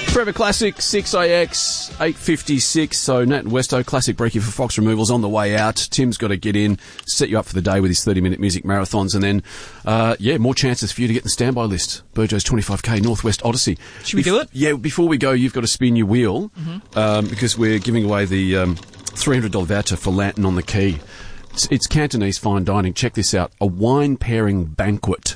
Forever Classic, 6AX, 8:56. So Nat and Westo, classic brekkie for Fox Removals on the way out. Tim's got to get in, set you up for the day with his 30-minute music marathons, and then, more chances for you to get in the standby list. Burjo's 25K Northwest Odyssey. Should we do it? Yeah, before we go, you've got to spin your wheel, because we're giving away the $300 voucher for Lantern on the Quay. It's Cantonese fine dining. Check this out. A wine pairing banquet.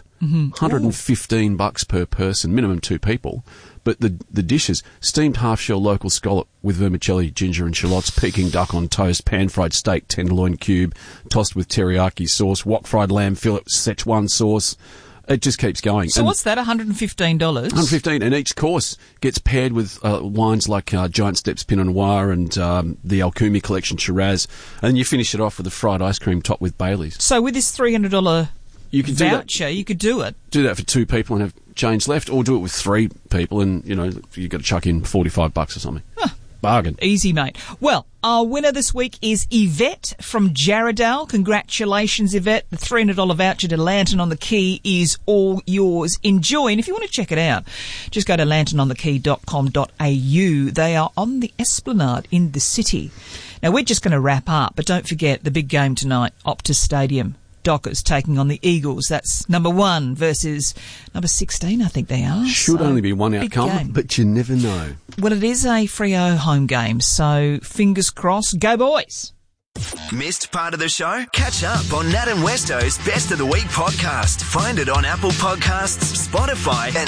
$115 per person, minimum 2 people. But the dishes, steamed half-shell local scallop with vermicelli, ginger and shallots, Peking duck on toast, pan-fried steak, tenderloin cube, tossed with teriyaki sauce, wok-fried lamb fillet, Szechuan sauce. It just keeps going. So what's that, $115? $115, and each course gets paired with wines like Giant Steps Pinot Noir and the Alcumi Collection Shiraz, and you finish it off with a fried ice cream topped with Baileys. So with this $300 you could voucher, you could do it. Do that for 2 people and have change left, or do it with 3 people and, you've got to chuck in $45 or something. Bargain. Easy, mate. Well, our winner this week is Yvette from Jarrahdale. Congratulations, Yvette. The $300 voucher to Lantern on the Quay is all yours. Enjoy. And if you want to check it out, just go to lanternonthequay.com.au. They are on the Esplanade in the city. Now, we're just going to wrap up, but don't forget the big game tonight, Optus Stadium. Dockers taking on the Eagles. That's number 1 versus number 16, I think they are. Should only be one outcome, but you never know. Well, it is a Freo home game, so fingers crossed. Go boys! Missed part of the show? Catch up on Nat and Westo's Best of the Week podcast. Find it on Apple Podcasts, Spotify and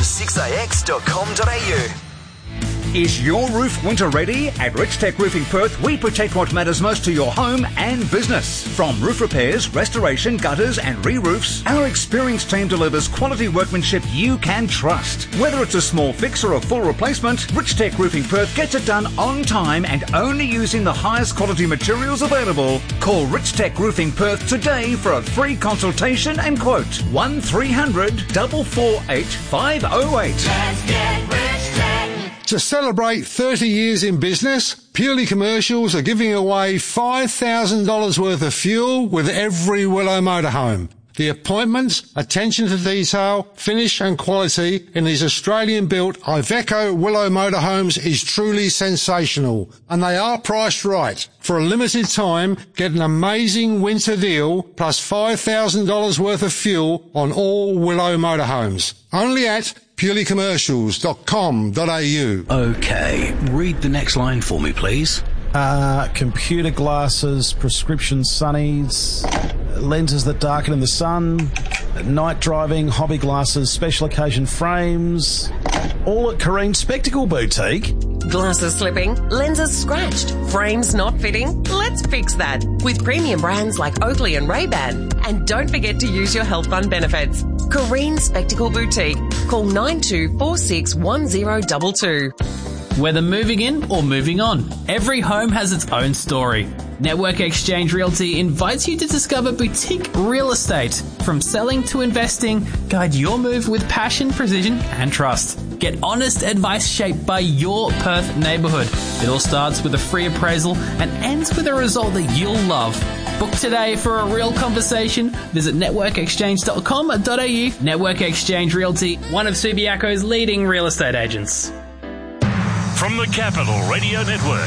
6AX.com.au. Is your roof winter ready? At Rich Tech Roofing Perth, we protect what matters most to your home and business. From roof repairs, restoration, gutters and re-roofs, our experienced team delivers quality workmanship you can trust. Whether it's a small fix or a full replacement, Rich Tech Roofing Perth gets it done on time and only using the highest quality materials available. Call Rich Tech Roofing Perth today for a free consultation and quote. 1300 448 508. Let's get Rich Tech. To celebrate 30 years in business, Purely Commercials are giving away $5,000 worth of fuel with every Willow motorhome. The appointments, attention to detail, finish and quality in these Australian-built Iveco Willow motorhomes is truly sensational, and they are priced right. For a limited time, get an amazing winter deal plus $5,000 worth of fuel on all Willow motorhomes. Only at purelycommercials.com.au. Okay, read the next line for me, please. Computer glasses, prescription sunnies, lenses that darken in the sun, night driving, hobby glasses, special occasion frames, all at Careen Spectacle Boutique. Glasses slipping, lenses scratched, frames not fitting? Let's fix that with premium brands like Oakley and Ray-Ban. And don't forget to use your health fund benefits. Careen Spectacle Boutique. Call 92461022. Whether moving in or moving on, every home has its own story. Network Exchange Realty invites you to discover boutique real estate. From selling to investing, guide your move with passion, precision and trust. Get honest advice shaped by your Perth neighbourhood. It all starts with a free appraisal and ends with a result that you'll love. Book today for a real conversation. Visit networkexchange.com.au. Network Exchange Realty, one of Subiaco's leading real estate agents. From the Capital Radio Network,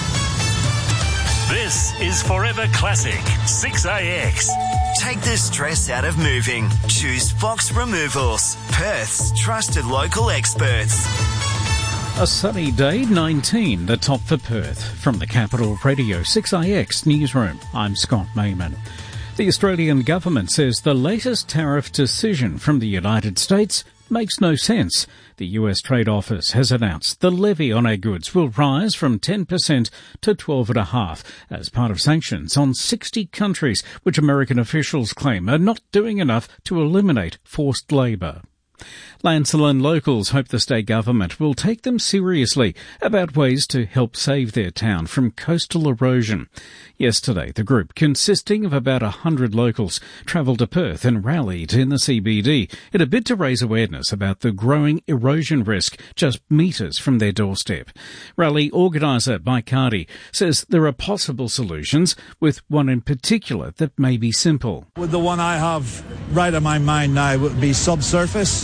this is Forever Classic 6AX. Take the stress out of moving. Choose Fox Removals, Perth's trusted local experts. A sunny day, 19, the top for Perth. From the Capital Radio 6AX newsroom, I'm Scott Mayman. The Australian government says the latest tariff decision from the United States makes no sense. The US Trade Office has announced the levy on our goods will rise from 10% to 12.5% as part of sanctions on 60 countries, which American officials claim are not doing enough to eliminate forced labour. Lancelin locals hope the state government will take them seriously about ways to help save their town from coastal erosion. Yesterday, the group, consisting of about 100 locals, travelled to Perth and rallied in the CBD in a bid to raise awareness about the growing erosion risk just metres from their doorstep. Rally organiser Mike Cardi says there are possible solutions, with one in particular that may be simple. The one I have right in my mind now would be subsurface well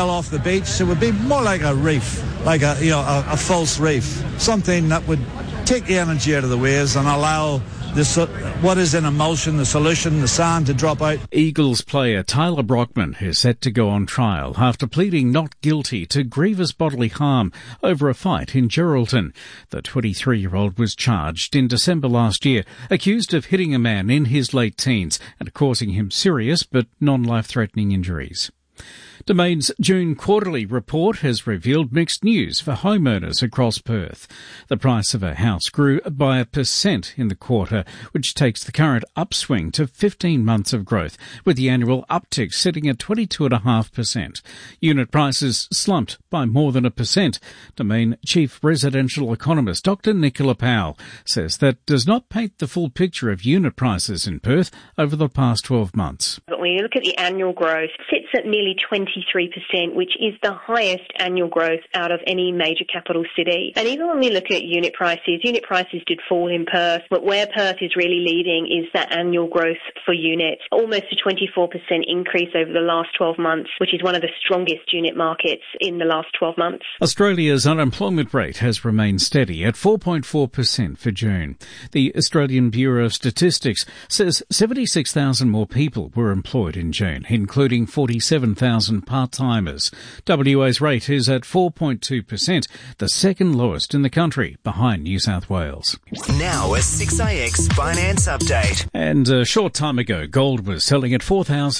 well off the beach. It would be more like a reef, like a false reef, something that would take the energy out of the waves and allow what is in emulsion, the solution, the sand, to drop out. Eagles player Tyler Brockman is set to go on trial after pleading not guilty to grievous bodily harm over a fight in Geraldton. The 23-year-old was charged in December last year, accused of hitting a man in his late teens and causing him serious but non-life-threatening injuries. Domain's June quarterly report has revealed mixed news for homeowners across Perth. The price of a house grew by 1% in the quarter, which takes the current upswing to 15 months of growth, with the annual uptick sitting at 22.5%. Unit prices slumped by more than 1%. Domain Chief Residential Economist Dr. Nicola Powell says that does not paint the full picture of unit prices in Perth over the past 12 months. But when you look at the annual growth, it sits at nearly 23%, which is the highest annual growth out of any major capital city. And even when we look at unit prices did fall in Perth, but where Perth is really leading is that annual growth for units. Almost a 24% increase over the last 12 months, which is one of the strongest unit markets in the last 12 months. Australia's unemployment rate has remained steady at 4.4% for June. The Australian Bureau of Statistics says 76,000 more people were employed in June, including 47,000 part-timers. WA's rate is at 4.2%, the second lowest in the country, behind New South Wales. Now a 6AX finance update. And a short time ago, gold was selling at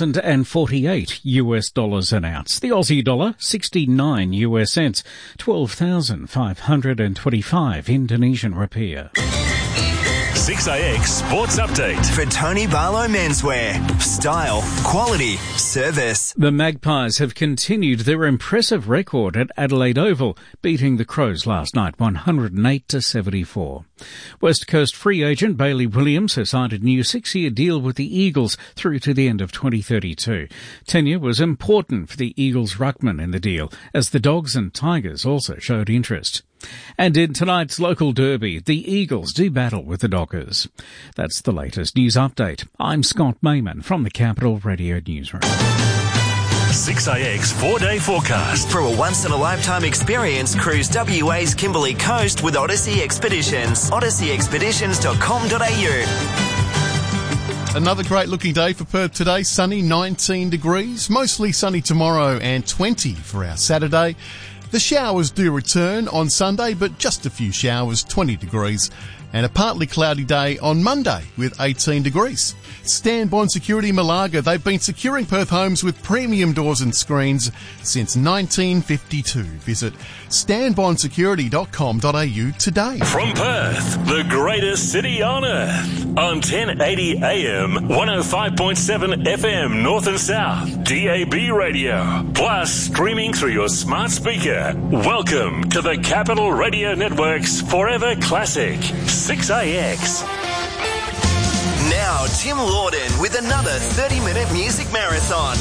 $4,048 an ounce. The Aussie dollar, 69 US cents, 12,525 Indonesian rupiah. 6AX Sports Update. For Tony Barlow Menswear. Style, quality, service. The Magpies have continued their impressive record at Adelaide Oval, beating the Crows last night 108-74. West Coast free agent Bailey Williams has signed a new 6-year deal with the Eagles through to the end of 2032. Tenure was important for the Eagles ruckman in the deal, as the Dogs and Tigers also showed interest. And in tonight's local derby, the Eagles do battle with the Dockers. That's the latest news update. I'm Scott Mayman from the Capital Radio Newsroom. 6AX 4-day forecast. For a once-in-a-lifetime experience, cruise WA's Kimberley Coast with Odyssey Expeditions. odysseyexpeditions.com.au. Another great looking day for Perth today. Sunny, 19 degrees. Mostly sunny tomorrow and 20 for our Saturday. The showers do return on Sunday, but just a few showers, 20 degrees. And a partly cloudy day on Monday with 18 degrees. Stanbond Security Malaga, they've been securing Perth homes with premium doors and screens since 1952. Visit stanbondsecurity.com.au today. From Perth, the greatest city on earth, on 1080 AM, 105.7 FM North and South, DAB radio, plus streaming through your smart speaker. Welcome to the Capital Radio Network's Forever Classic, 6AX. Now, Tim Lawden with another 30-minute music marathon.